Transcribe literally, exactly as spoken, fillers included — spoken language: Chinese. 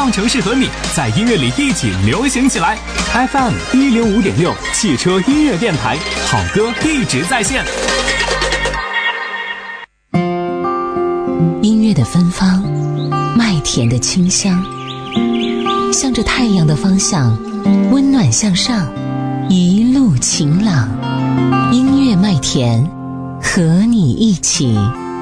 样城市和你在音乐里一起流行起来。 F M 一零五点六汽车音乐电台，好歌一直在线。 音乐的芬芳，麦田的清香，向着太阳的方向，温暖向上，一路晴朗。音乐麦田，和你一起